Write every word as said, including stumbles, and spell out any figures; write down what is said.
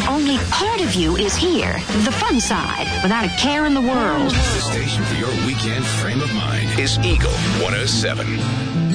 only part of you is here, the fun side, without a care in the world. The station for your weekend frame of mind is Eagle one oh seven.